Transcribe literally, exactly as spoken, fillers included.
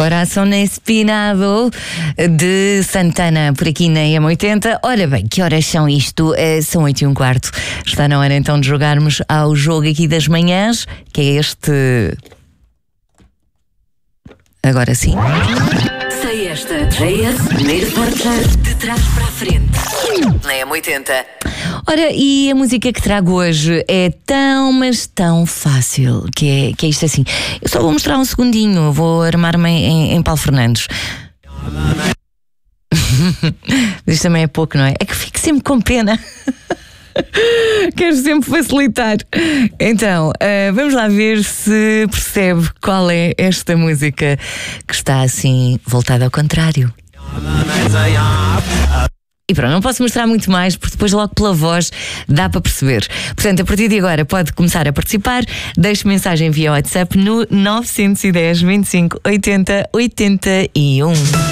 Coração Espinado de Santana, por aqui na M oitenta. Ora bem, que horas são isto? É, são oito e um quarto. Está na hora então de jogarmos ao jogo aqui das manhãs, que é este. Agora sim. Sei esta. J S, primeiro portar de trás para a frente. Na M oitenta. Ora, e a música que trago hoje é tão, mas tão fácil, que é, que é isto assim. Eu só vou mostrar um segundinho, vou armar-me em, em Paulo Fernandes. Isto também é pouco, não é? É que fico sempre com pena. Quero sempre facilitar. Então, uh, vamos lá ver se percebe qual é esta música que está assim voltada ao contrário. E pronto, não posso mostrar muito mais, porque depois logo pela voz dá para perceber. Portanto, a partir de agora pode começar a participar. Deixe mensagem via WhatsApp no nove um zero, vinte e cinco, oitenta, oitenta e um.